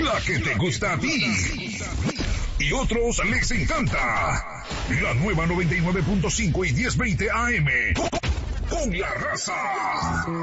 la que te gusta a ti y otros les encanta. La nueva 99.5 y 1020 AM. Con la raza.